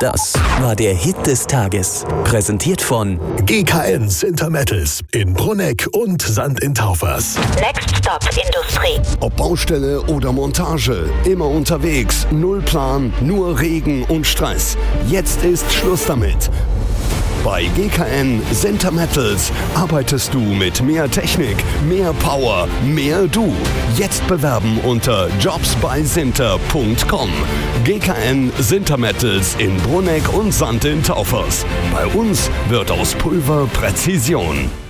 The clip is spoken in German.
Das war der Hit des Tages. Präsentiert von GKN Sintermettels in Brunegg und Sand in Taufers. Next Stop Industrie. Ob Baustelle oder Montage, immer unterwegs, null Plan, nur Regen und Stress. Jetzt ist Schluss damit. Bei GKN Sintermettels arbeitest du mit mehr Technik, mehr Power, mehr du. Jetzt bewerben unter jobsbysinter.com. GKN Sintermettels in Brunegg und Sand in Taufers. Bei uns wird aus Pulver Präzision.